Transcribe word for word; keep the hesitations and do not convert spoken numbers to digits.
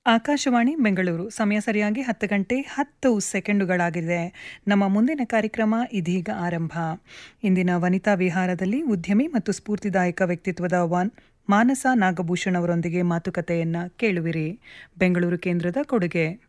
ಆಕಾಶವಾಣಿ ಬೆಂಗಳೂರು ಸಮಯ ಸರಿಯಾಗಿ ಹತ್ತು ಗಂಟೆ ಹತ್ತು ಸೆಕೆಂಡುಗಳಾಗಿದೆ. ನಮ್ಮ ಮುಂದಿನ ಕಾರ್ಯಕ್ರಮ ಇದೀಗ ಆರಂಭ. ಇಂದಿನ ವನಿತಾ ವಿಹಾರದಲ್ಲಿ ಉದ್ಯಮಿ ಮತ್ತು ಸ್ಫೂರ್ತಿದಾಯಕ ವ್ಯಕ್ತಿತ್ವದ ವನ್ ಮಾನಸ ನಾಗಭೂಷಣ್ ಅವರೊಂದಿಗೆ ಮಾತುಕತೆಯನ್ನ ಕೇಳುವಿರಿ. ಬೆಂಗಳೂರು ಕೇಂದ್ರದ ಕೊಡುಗೆ.